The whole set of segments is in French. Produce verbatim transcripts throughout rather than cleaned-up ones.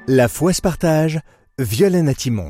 La foi se partage, Violaine Atimon.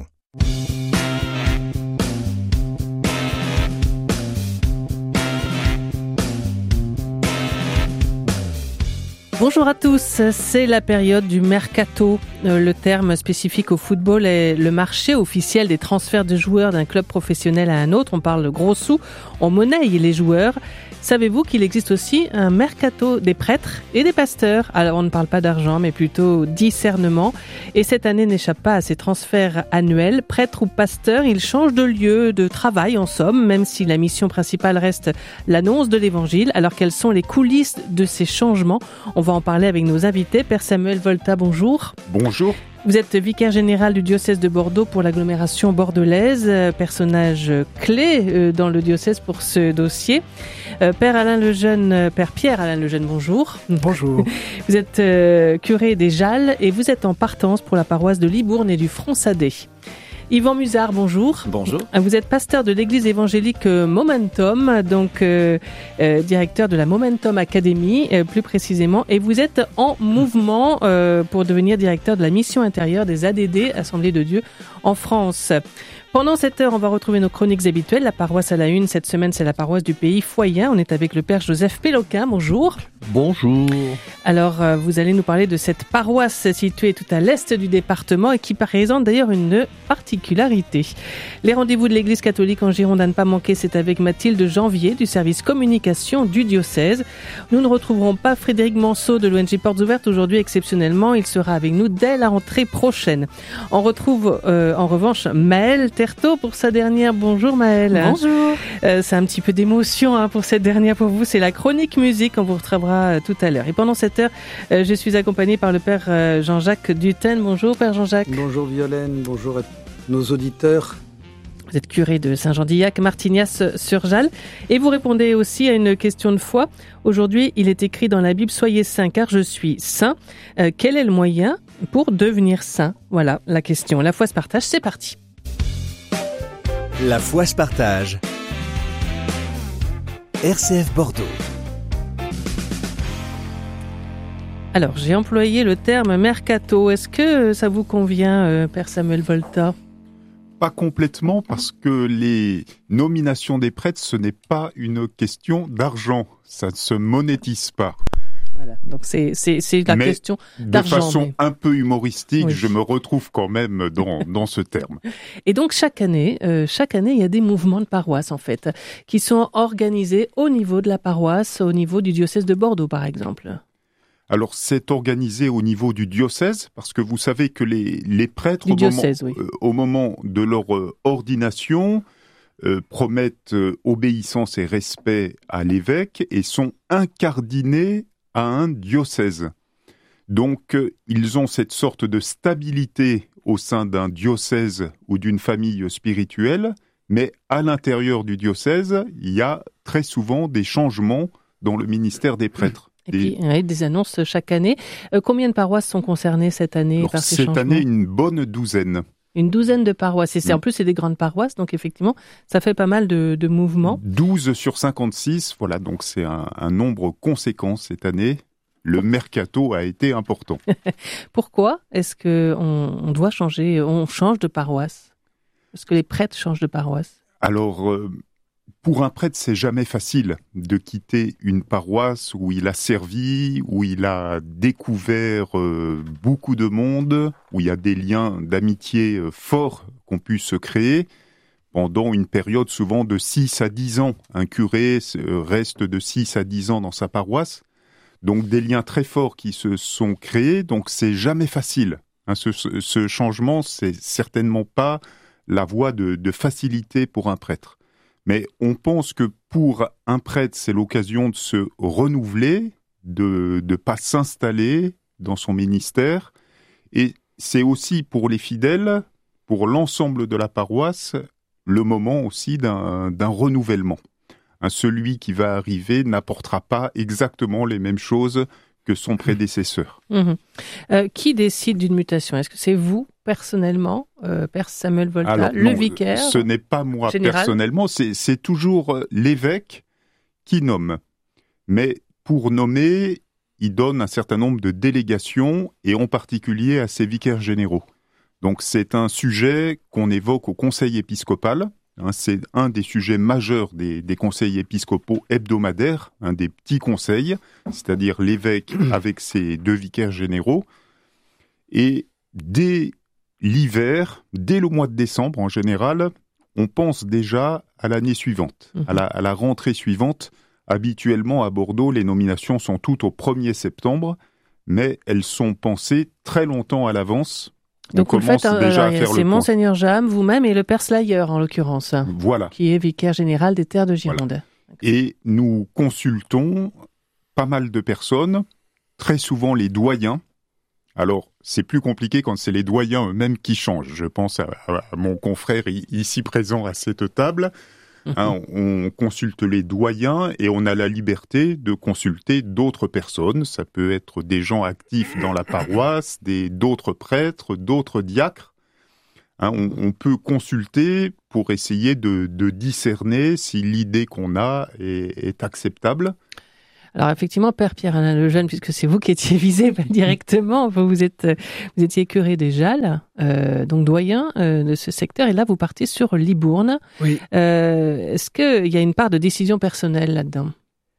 Bonjour à tous, c'est la période du mercato. Le terme spécifique au football est le marché officiel des transferts de joueurs d'un club professionnel à un autre. On parle de gros sous, on monnaie les joueurs. Savez-vous qu'il existe aussi un mercato des prêtres et des pasteurs? Alors on ne parle pas d'argent, mais plutôt discernement. Et cette année n'échappe pas à ces transferts annuels. Prêtres ou pasteurs, ils changent de lieu de travail en somme, même si la mission principale reste l'annonce de l'évangile. Alors quelles sont les coulisses de ces changements? On va en parler avec nos invités. Père Samuel Volta, bonjour. Bonjour. Vous êtes vicaire général du diocèse de Bordeaux pour l'agglomération bordelaise, personnage clé dans le diocèse pour ce dossier. Père Alain Lejeune, Père Pierre Alain Lejeune, bonjour. Bonjour. Vous êtes euh, curé des Jalles et vous êtes en partance pour la paroisse de Libourne et du Fronsadé. Yvan Musard, bonjour. Bonjour. Vous êtes pasteur de l'église évangélique Momentum, donc euh, euh, directeur de la Momentum Academy, euh, plus précisément, et vous êtes en mouvement euh, pour devenir directeur de la mission intérieure des A D D, Assemblée de Dieu, en France. Pendant cette heure, on va retrouver nos chroniques habituelles. La paroisse à la une, cette semaine, c'est la paroisse du pays Foyen. On est avec le Père Joseph Péloquin. Bonjour. Bonjour. Alors, euh, vous allez nous parler de cette paroisse située tout à l'est du département et qui présente d'ailleurs une particularité. Les rendez-vous de l'Église catholique en Gironde à ne pas manquer, c'est avec Mathilde Janvier du service communication du diocèse. Nous ne retrouverons pas Frédéric Manceau de l'O N G Portes Ouvertes aujourd'hui exceptionnellement. Il sera avec nous dès la rentrée prochaine. On retrouve euh, en revanche Maëlle Terto pour sa dernière. Bonjour Maëlle. Bonjour. Euh, c'est un petit peu d'émotion hein, pour cette dernière pour vous. C'est la chronique musique. On vous retrouvera euh, tout à l'heure. Et pendant cette heure, euh, je suis accompagnée par le Père euh, Jean-Jacques Duten. Bonjour Père Jean-Jacques. Bonjour Violaine. Bonjour à nos auditeurs. Vous êtes curé de Saint-Jean-d'Illac, Martignas-sur-Jalles. Et vous répondez aussi à une question de foi. Aujourd'hui, il est écrit dans la Bible « Soyez saints car je suis saint euh, ». Quel est le moyen pour devenir saint? Voilà la question. La foi se partage, c'est parti. La foi se partage. R C F Bordeaux. Alors, j'ai employé le terme mercato. Est-ce que ça vous convient, euh, Père Samuel Volta? Pas complètement, parce que les nominations des prêtres, ce n'est pas une question d'argent. Ça ne se monétise pas. Voilà, donc c'est, c'est, c'est la mais question d'argent. De façon mais... un peu humoristique, oui. Je me retrouve quand même dans, dans ce terme. Et donc chaque année, euh, chaque année, il y a des mouvements de paroisse en fait, qui sont organisés au niveau de la paroisse, au niveau du diocèse de Bordeaux par exemple. Alors c'est organisé au niveau du diocèse, parce que vous savez que les, les prêtres, du au, diocèse, moment, oui. euh, au moment de leur euh, ordination, euh, promettent euh, obéissance et respect à l'évêque et sont incardinés à un diocèse. Donc, euh, ils ont cette sorte de stabilité au sein d'un diocèse ou d'une famille spirituelle, mais à l'intérieur du diocèse, il y a très souvent des changements dans le ministère des prêtres. Et puis, oui, des annonces chaque année. Euh, combien de paroisses sont concernées cette année Alors, par ces cette changements? année, une bonne douzaine. Une douzaine de paroisses. Et c'est, mmh. en plus, c'est des grandes paroisses, donc effectivement, ça fait pas mal de, de mouvements. douze sur cinquante-six, voilà, donc c'est un, un nombre conséquent cette année. Le mercato a été important. Pourquoi est-ce qu'on on doit changer, on change de paroisse? Est-ce que les prêtres changent de paroisse? Alors, euh, pour un prêtre, c'est jamais facile de quitter une paroisse où il a servi, où il a découvert euh, beaucoup de monde, où il y a des liens d'amitié euh, forts qu'on puisse se créer pendant une période souvent de six à dix ans. Un curé euh, reste de six à dix ans dans sa paroisse. Donc des liens très forts qui se sont créés, donc c'est jamais facile. Hein, ce, ce changement, c'est certainement pas la voie de, de facilité pour un prêtre. Mais on pense que pour un prêtre, c'est l'occasion de se renouveler, de ne pas s'installer dans son ministère. Et c'est aussi pour les fidèles, pour l'ensemble de la paroisse, le moment aussi d'un, d'un renouvellement. Hein, celui qui va arriver n'apportera pas exactement les mêmes choses que son prédécesseur. Mmh. Euh, qui décide d'une mutation? Est-ce que c'est vous, personnellement, euh, Père Samuel Volta, Alors, le non, vicaire? Ce n'est pas moi général. personnellement, c'est, c'est toujours l'évêque qui nomme. Mais pour nommer, il donne un certain nombre de délégations, et en particulier à ses vicaires généraux. Donc c'est un sujet qu'on évoque au conseil épiscopal. Hein, c'est un des sujets majeurs des, des conseils épiscopaux hebdomadaires, un des petits conseils, c'est-à-dire l'évêque avec ses deux vicaires généraux. Et dès l'hiver, dès le mois de décembre en général, on pense déjà à l'année suivante, mmh. à, la, à la rentrée suivante. Habituellement à Bordeaux, les nominations sont toutes au premier septembre, mais elles sont pensées très longtemps à l'avance. Donc on vous faites un, déjà alors, à faire c'est le Monseigneur Jam, vous-même et le Père Slayer en l'occurrence, voilà. qui est vicaire général des terres de Gironde. Voilà. Et nous consultons pas mal de personnes, très souvent les doyens. Alors, c'est plus compliqué quand c'est les doyens eux-mêmes qui changent. Je pense à, à mon confrère ici présent à cette table. Hein, on consulte les doyens et on a la liberté de consulter d'autres personnes. Ça peut être des gens actifs dans la paroisse, des, d'autres prêtres, d'autres diacres. Hein, on, on peut consulter pour essayer de, de discerner si l'idée qu'on a est, est acceptable. Alors effectivement, Père Pierre-Alain Lejeune, puisque c'est vous qui étiez visé directement, vous êtes, vous étiez curé des Jalles, euh, donc doyen euh, de ce secteur, et là vous partez sur Libourne. Oui. Euh, est-ce qu'il y a une part de décision personnelle là-dedans ?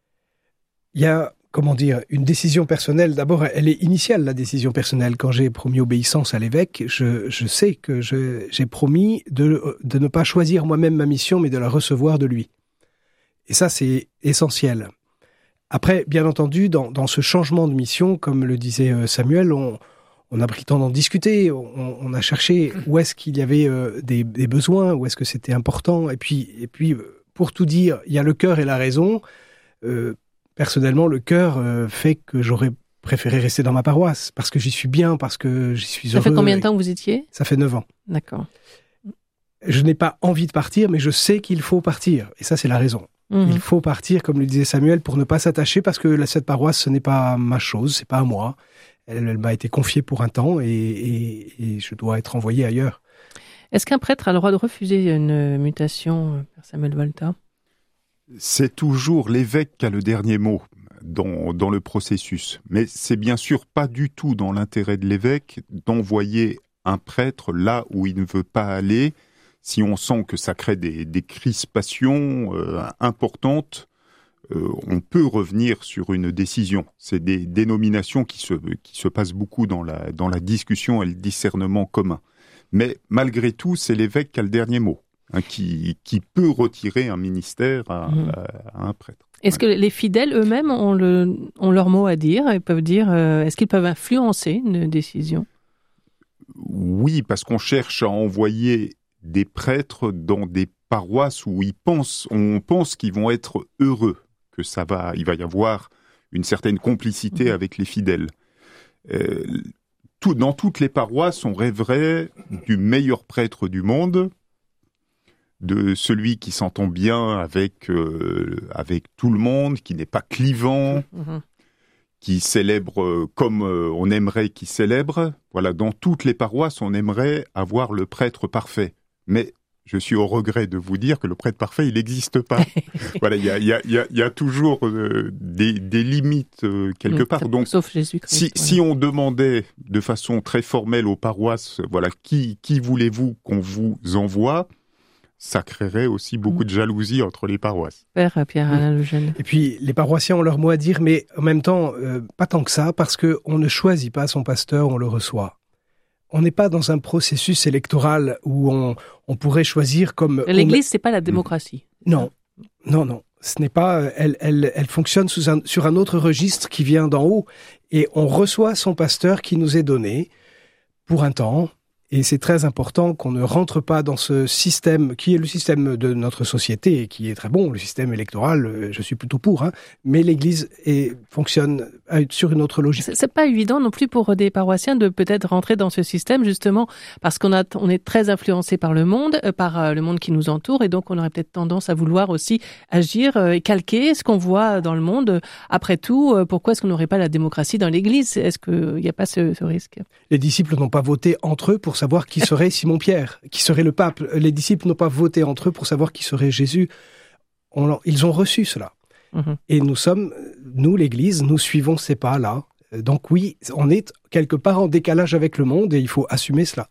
Il y a, comment dire, une décision personnelle. D'abord, elle est initiale, la décision personnelle. Quand j'ai promis obéissance à l'évêque, je, je sais que je, j'ai promis de, de ne pas choisir moi-même ma mission, mais de la recevoir de lui. Et ça, c'est essentiel. Après, bien entendu, dans, dans ce changement de mission, comme le disait Samuel, on, on a pris le temps d'en discuter, on, on a cherché où est-ce qu'il y avait euh, des, des besoins, où est-ce que c'était important. Et puis, et puis, pour tout dire, il y a le cœur et la raison. Euh, personnellement, le cœur euh, fait que j'aurais préféré rester dans ma paroisse, parce que j'y suis bien, parce que j'y suis heureux. Ça fait combien de temps que vous étiez ? Ça fait neuf ans. D'accord. Je n'ai pas envie de partir, mais je sais qu'il faut partir. Et ça, c'est la raison. Mmh. Il faut partir, comme le disait Samuel, pour ne pas s'attacher, parce que cette paroisse, ce n'est pas ma chose, c'est pas à moi. Elle, elle m'a été confiée pour un temps et, et, et je dois être envoyé ailleurs. Est-ce qu'un prêtre a le droit de refuser une mutation, Père Samuel Volta ? C'est toujours l'évêque qui a le dernier mot dans, dans le processus. Mais c'est bien sûr pas du tout dans l'intérêt de l'évêque d'envoyer un prêtre là où il ne veut pas aller. Si on sent que ça crée des, des crispations euh, importantes, euh, on peut revenir sur une décision. C'est des dénominations qui se, qui se passent beaucoup dans la, dans la discussion et le discernement commun. Mais malgré tout, c'est l'évêque qui a le dernier mot, hein, qui, qui peut retirer un ministère à, mmh. à, à un prêtre. Est-ce ouais. que les fidèles eux-mêmes ont, le, ont leur mot à dire ? Ils peuvent dire, euh, est-ce qu'ils peuvent influencer une décision ? Oui, parce qu'on cherche à envoyer des prêtres dans des paroisses où ils pensent, on pense qu'ils vont être heureux, que ça va, il va y avoir une certaine complicité mmh. avec les fidèles. Euh, tout, dans toutes les paroisses, on rêverait du meilleur prêtre du monde, de celui qui s'entend bien avec euh, avec tout le monde, qui n'est pas clivant, mmh. qui célèbre comme euh, on aimerait qu'il célèbre. Voilà, dans toutes les paroisses, on aimerait avoir le prêtre parfait. Mais je suis au regret de vous dire que le prêtre parfait, il n'existe pas. Voilà, il y a, y, a, y, a, y a toujours euh, des, des limites euh, quelque mmh, part. Donc, sauf Jésus-Christ. Si, ouais. si on demandait de façon très formelle aux paroisses, voilà, qui, qui voulez-vous qu'on vous envoie, ça créerait aussi beaucoup de jalousie entre les paroisses. Père Pierre-Alain Lejeune. Et puis, les paroissiens ont leur mot à dire, mais en même temps, euh, pas tant que ça, parce qu'on ne choisit pas son pasteur, on le reçoit. On n'est pas dans un processus électoral où on, on pourrait choisir comme... L'Église, on... c'est pas la démocratie. Non, non, non. Ce n'est pas... Elle, elle, elle fonctionne sous un, sur un autre registre qui vient d'en haut. Et on reçoit son pasteur qui nous est donné pour un temps. Et c'est très important qu'on ne rentre pas dans ce système qui est le système de notre société et qui est très bon, le système électoral, je suis plutôt pour, hein, mais l'Église est, fonctionne sur une autre logique. C'est, c'est pas évident non plus pour des paroissiens de peut-être rentrer dans ce système justement parce qu'on a, on est très influencé par le monde, par le monde qui nous entoure et donc on aurait peut-être tendance à vouloir aussi agir et calquer ce qu'on voit dans le monde. Après tout, pourquoi est-ce qu'on n'aurait pas la démocratie dans l'Église ? Est-ce qu'il n'y a pas ce, ce risque ? Les disciples n'ont pas voté entre eux pour savoir qui serait Simon-Pierre, qui serait le pape. Les disciples n'ont pas voté entre eux pour savoir qui serait Jésus. On, ils ont reçu cela. Mmh. Et nous sommes, nous, l'Église, nous suivons ces pas-là. Donc oui, on est quelque part en décalage avec le monde et il faut assumer cela.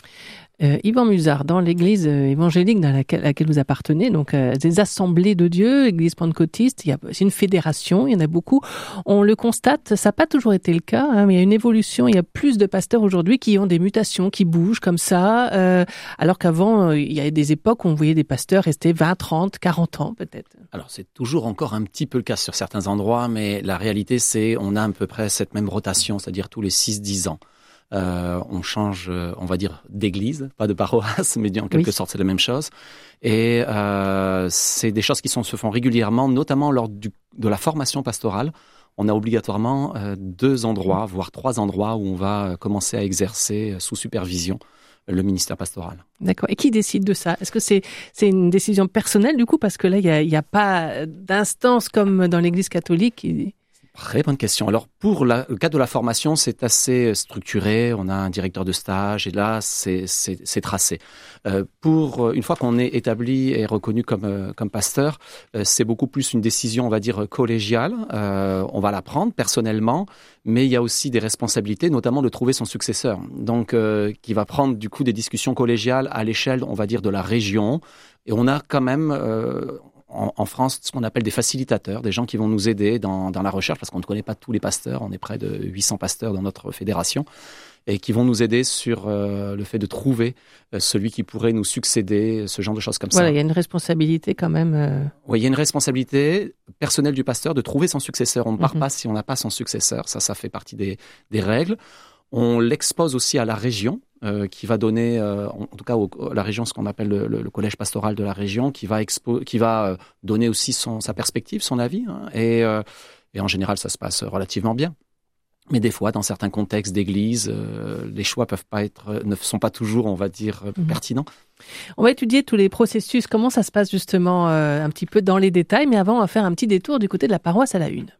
Euh, Yvan Musard, dans l'église euh, évangélique dans laquelle, à laquelle vous appartenez, donc euh, des assemblées de Dieu, église pentecôtiste, il y a, c'est une fédération, il y en a beaucoup. On le constate, ça n'a pas toujours été le cas, hein, mais il y a une évolution, il y a plus de pasteurs aujourd'hui qui ont des mutations, qui bougent comme ça, euh, alors qu'avant, euh, il y avait des époques où on voyait des pasteurs rester vingt, trente, quarante ans peut-être. Alors c'est toujours encore un petit peu le cas sur certains endroits, mais la réalité c'est on a à peu près cette même rotation, c'est-à-dire tous les six dix ans. Euh, on change, on va dire, d'église, pas de paroisse, mais en quelque oui. sorte, c'est la même chose. Et euh, c'est des choses qui sont, se font régulièrement, notamment lors du, de la formation pastorale. On a obligatoirement euh, deux endroits, voire trois endroits où on va commencer à exercer sous supervision le ministère pastoral. D'accord. Et qui décide de ça ? Est-ce que c'est, c'est une décision personnelle, du coup ? Parce que là, il n'y a, y a pas d'instance comme dans l'Église catholique qui... Très bonne question. Alors, pour la, le cas de la formation, c'est assez structuré. On a un directeur de stage et là, c'est, c'est, c'est tracé. Euh, pour, une fois qu'on est établi et reconnu comme, euh, comme pasteur, euh, c'est beaucoup plus une décision, on va dire, collégiale. Euh, on va la prendre personnellement, mais il y a aussi des responsabilités, notamment de trouver son successeur. Donc, euh, qui va prendre, du coup, des discussions collégiales à l'échelle, on va dire, de la région. Et on a quand même... Euh, En, en France, ce qu'on appelle des facilitateurs, des gens qui vont nous aider dans, dans la recherche, parce qu'on ne connaît pas tous les pasteurs, on est près de huit cents pasteurs dans notre fédération, et qui vont nous aider sur euh, le fait de trouver euh, celui qui pourrait nous succéder, ce genre de choses comme voilà, ça. Il y a une responsabilité quand même. Euh... Oui, il y a une responsabilité personnelle du pasteur de trouver son successeur. On ne part Mm-hmm. pas si on n'a pas son successeur, ça, ça fait partie des, des règles. On l'expose aussi à la région, euh, qui va donner, euh, en tout cas au, à la région, ce qu'on appelle le, le, le collège pastoral de la région, qui va, expo, qui va euh, donner aussi son, sa perspective, son avis. Hein, et, euh, et en général, ça se passe relativement bien. Mais des fois, dans certains contextes d'église, euh, les choix peuvent pas être, ne sont pas toujours, on va dire, mmh. pertinents. On va étudier tous les processus, comment ça se passe justement euh, un petit peu dans les détails. Mais avant, on va faire un petit détour du côté de la paroisse à la une.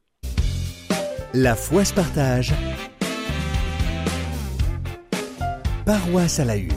La foi se partage. Paroisse à la une.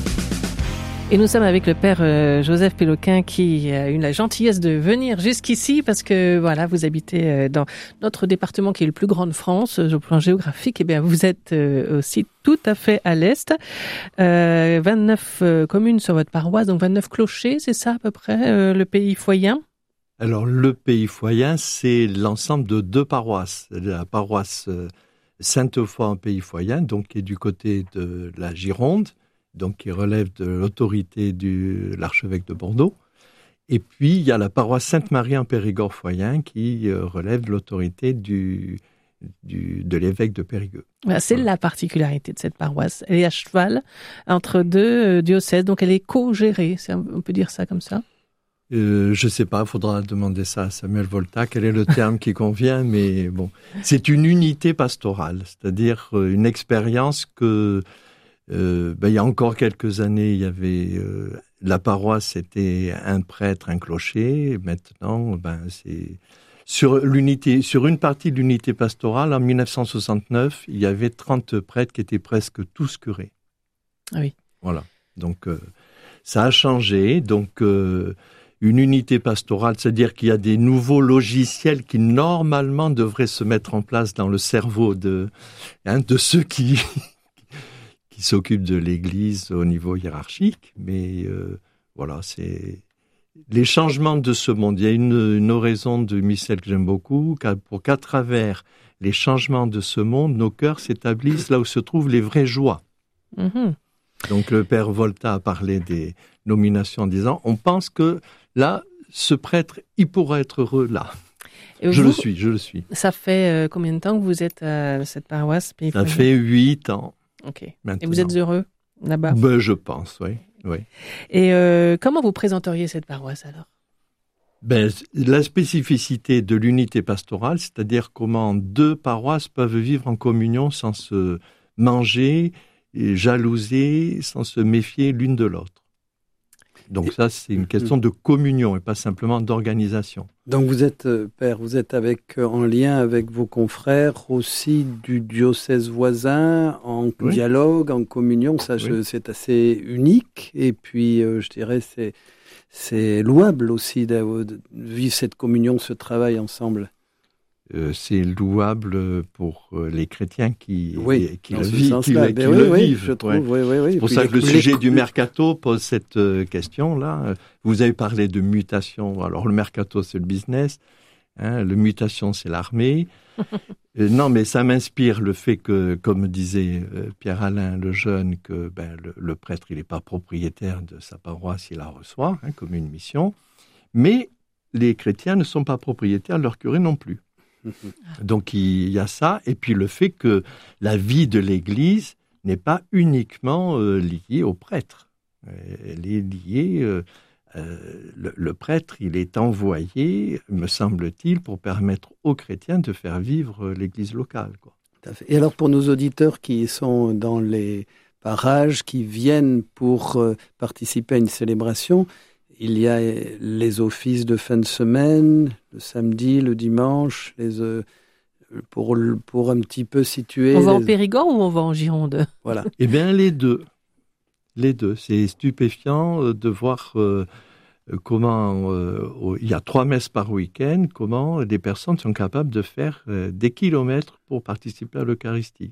Et nous sommes avec le père euh, Joseph Péloquin qui a eu la gentillesse de venir jusqu'ici parce que voilà, vous habitez euh, dans notre département qui est le plus grand de France euh, au plan géographique. Et bien, vous êtes euh, aussi tout à fait à l'est. Euh, vingt-neuf euh, communes sur votre paroisse, donc vingt-neuf clochers, c'est ça à peu près, euh, le pays foyen ? Alors, le pays foyen, c'est l'ensemble de deux paroisses. La paroisse euh, Sainte-Foy en pays foyen, donc qui est du côté de la Gironde, donc qui relève de l'autorité de l'archevêque de Bordeaux. Et puis, il y a la paroisse Sainte-Marie en Périgord foyen qui euh, relève de l'autorité du, du, de l'évêque de Périgueux. Voilà, c'est voilà. La particularité de cette paroisse. Elle est à cheval entre deux euh, diocèses, donc elle est co-gérée, c'est, on peut dire ça comme ça ? Euh, je ne sais pas, il faudra demander ça à Samuel Volta, quel est le terme qui convient, mais bon, c'est une unité pastorale, c'est-à-dire euh, une expérience que, euh, ben, il y a encore quelques années, il y avait, euh, la paroisse c'était un prêtre, un clocher, maintenant, ben, c'est, sur l'unité, sur une partie de l'unité pastorale, en dix-neuf cent soixante-neuf, il y avait trente prêtres qui étaient presque tous curés. Ah oui. Voilà, donc, euh, ça a changé, donc, euh, une unité pastorale, c'est-à-dire qu'il y a des nouveaux logiciels qui normalement devraient se mettre en place dans le cerveau de, hein, de ceux qui, qui s'occupent de l'Église au niveau hiérarchique. Mais euh, voilà, c'est les changements de ce monde. Il y a une, une oraison de Missel que j'aime beaucoup, pour qu'à travers les changements de ce monde, nos cœurs s'établissent là où se trouvent les vraies joies. Mm-hmm. Donc le père Volta a parlé des nominations en disant, on pense que là, ce prêtre, il pourra être heureux là. Et je vous, le suis, je le suis. Ça fait euh, combien de temps que vous êtes à cette paroisse ? Ça fait huit ans. Ok. Maintenant. Et vous êtes heureux là-bas ? Ben, je pense, oui. oui. Et euh, comment vous présenteriez cette paroisse alors ? Ben, la spécificité de l'unité pastorale, c'est-à-dire comment deux paroisses peuvent vivre en communion sans se manger, et jalouser, sans se méfier l'une de l'autre. Donc ça, c'est une question de communion et pas simplement d'organisation. Donc vous êtes, euh, Père, vous êtes avec, euh, en lien avec vos confrères aussi du diocèse voisin, en oui. dialogue, en communion, ça oui. je, c'est assez unique. Et puis, euh, je dirais, c'est, c'est louable aussi de, de vivre cette communion, ce travail ensemble. Euh, c'est louable pour euh, les chrétiens qui, oui, qui, le, vi- qui, le, ben qui oui, le oui, vivent. Je trouve, ouais. oui, oui, oui. C'est pour Puis ça que le les... sujet du mercato pose cette euh, question-là. Vous avez parlé de mutation. Alors, le mercato, c'est le business. Hein, le mutation, c'est l'armée. euh, non, mais ça m'inspire le fait que, comme disait euh, Pierre-Alain le jeune, que ben, le, le prêtre, il n'est pas propriétaire de sa paroisse, il la reçoit hein, comme une mission. Mais les chrétiens ne sont pas propriétaires de leur curé non plus. Donc il y a ça, et puis le fait que la vie de l'Église n'est pas uniquement euh, liée au prêtre. Elle est liée, euh, euh, le, le prêtre, il est envoyé, me semble-t-il, pour permettre aux chrétiens de faire vivre l'Église locale, quoi. Tout à fait. Et alors pour nos auditeurs qui sont dans les parages, qui viennent pour euh, participer à une célébration, il y a les offices de fin de semaine, le samedi, le dimanche, les, euh, pour, pour un petit peu situer... On va les... en Périgord ou on va en Gironde? Voilà. Eh bien, les deux. Les deux. C'est stupéfiant de voir euh, comment, euh, il y a trois messes par week-end, comment des personnes sont capables de faire euh, des kilomètres pour participer à l'Eucharistie.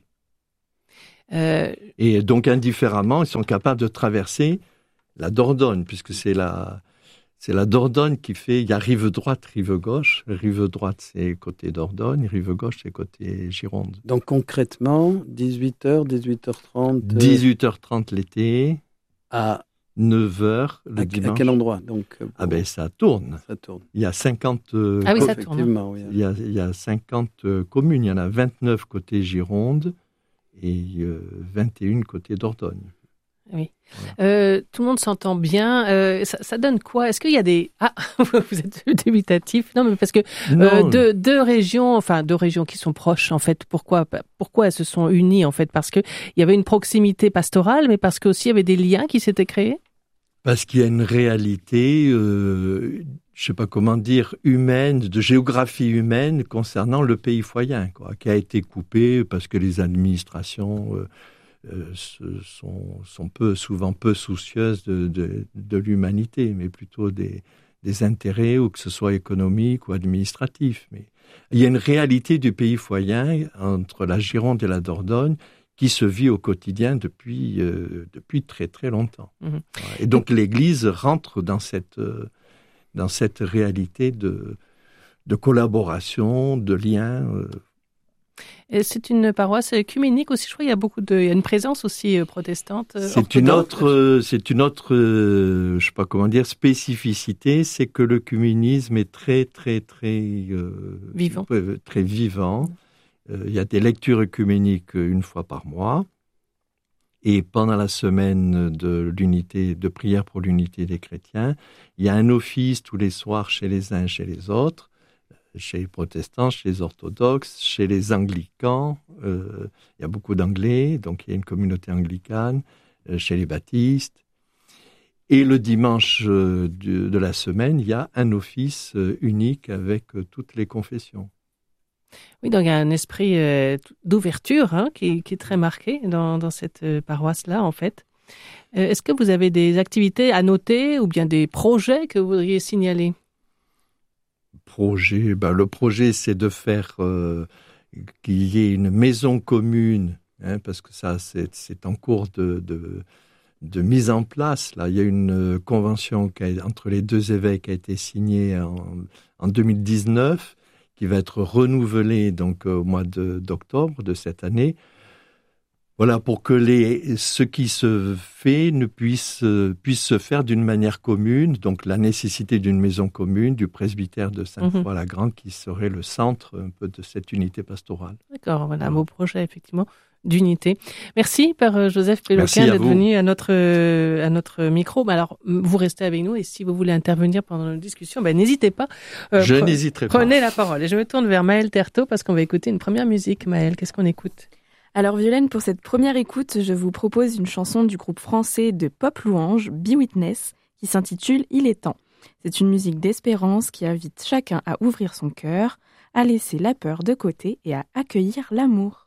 Euh... Et donc, indifféremment, ils sont capables de traverser la Dordogne, puisque c'est la, c'est la Dordogne qui fait, il y a rive droite, rive gauche. Rive droite, c'est côté Dordogne, rive gauche, c'est côté Gironde. Donc concrètement, dix-huit heures, dix-huit heures trente euh... dix-huit heures trente l'été, à neuf heures le à, dimanche. À quel endroit donc pour... Ah ben ça tourne. Ça tourne. Il y a cinquante euh, ah oui, co- ça tourne. Oui. Il y a, il y a cinquante euh, communes, il y en a vingt-neuf côté Gironde et euh, vingt et un côté Dordogne. Oui. Euh, tout le monde s'entend bien. Euh, ça, ça donne quoi? Est-ce qu'il y a des... Ah, vous êtes dubitatif. Non, mais parce que euh, deux, deux régions, enfin deux régions qui sont proches, en fait. Pourquoi, pourquoi elles se sont unies, en fait? Parce qu'il y avait une proximité pastorale, mais parce qu'aussi il y avait des liens qui s'étaient créés? Parce qu'il y a une réalité, euh, je ne sais pas comment dire, humaine, de géographie humaine concernant le pays foyen, quoi, qui a été coupé parce que les administrations... Euh, Euh, sont, sont peu, souvent peu soucieuses de, de, de l'humanité, mais plutôt des, des intérêts, ou que ce soit économique ou administratif. Mais il y a une réalité du pays foyen entre la Gironde et la Dordogne qui se vit au quotidien depuis, euh, depuis très très longtemps. Mmh. Et donc l'Église rentre dans cette, euh, dans cette réalité de, de collaboration, de lien. Euh, Et c'est une paroisse œcuménique aussi, je crois. Il y a beaucoup de, il y a une présence aussi protestante. C'est une autre, c'est une autre, euh, je sais pas comment dire, spécificité, c'est que l'œcuménisme est très, très, très euh, vivant. Très vivant. Euh, il y a des lectures œcuméniques une fois par mois, et pendant la semaine de l'unité, de prière pour l'unité des chrétiens, il y a un office tous les soirs chez les uns, chez les autres. Chez les protestants, chez les orthodoxes, chez les anglicans, euh, il y a beaucoup d'anglais, donc il y a une communauté anglicane, euh, chez les baptistes. Et le dimanche euh, de, de la semaine, il y a un office euh, unique avec euh, toutes les confessions. Oui, donc il y a un esprit euh, d'ouverture hein, qui, qui est très marqué dans, dans cette euh, paroisse-là, en fait. Euh, est-ce que vous avez des activités à noter ou bien des projets que vous voudriez signaler ? Projet, ben le projet, c'est de faire euh, qu'il y ait une maison commune, hein, parce que ça, c'est, c'est en cours de, de, de mise en place. Là, il y a une convention qui a, entre les deux évêques qui a été signée en, en deux mille dix-neuf, qui va être renouvelée donc au mois de, d'octobre de cette année. Voilà, pour que les, ce qui se fait ne puisse, puisse se faire d'une manière commune. Donc, la nécessité d'une maison commune, du presbytère de Sainte-Foy-la-Grande, mmh. qui serait le centre un peu de cette unité pastorale. D'accord, voilà un beau projet, effectivement, d'unité. Merci, Père Joseph Péloquin, d'être venu à notre, à notre micro. Alors, vous restez avec nous et si vous voulez intervenir pendant la discussion, ben, n'hésitez pas. Euh, je pre- n'hésiterai pas. Prenez la parole. Et je me tourne vers Maëlle Terto parce qu'on va écouter une première musique. Maëlle, qu'est-ce qu'on écoute ? Alors Violaine, pour cette première écoute, je vous propose une chanson du groupe français de pop louange, Be Witness, qui s'intitule « Il est temps ». C'est une musique d'espérance qui invite chacun à ouvrir son cœur, à laisser la peur de côté et à accueillir l'amour.